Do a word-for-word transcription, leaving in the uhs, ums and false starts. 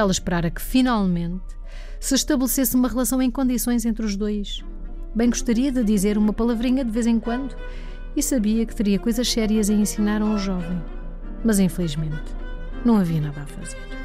Ela esperara que, finalmente, se estabelecesse uma relação em condições entre os dois. Bem gostaria de dizer uma palavrinha de vez em quando e sabia que teria coisas sérias a ensinar a um jovem. Mas, infelizmente, não havia nada a fazer.